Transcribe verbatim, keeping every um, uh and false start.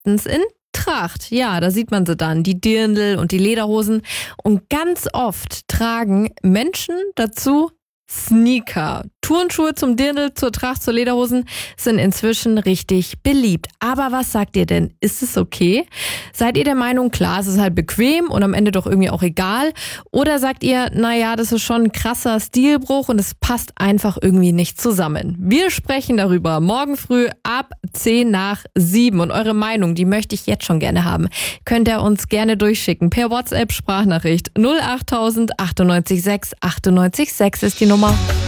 meistens in Tracht. Ja, da sieht man sie dann, die Dirndl und die Lederhosen. Und ganz oft tragen Menschen dazu Sneaker. Turnschuhe zum Dirndl, zur Tracht, zur Lederhosen sind inzwischen richtig beliebt. Aber was sagt ihr denn? Ist es okay? Seid ihr der Meinung, klar, es ist halt bequem und am Ende doch irgendwie auch egal? Oder sagt ihr, naja, das ist schon ein krasser Stilbruch und es passt einfach irgendwie nicht zusammen? Wir sprechen darüber morgen früh ab zehn nach sieben. Und eure Meinung, die möchte ich jetzt schon gerne haben. Könnt ihr uns gerne durchschicken per WhatsApp-Sprachnachricht null acht tausend achtundneunzig sechs achtundneunzig sechs ist die Nummer.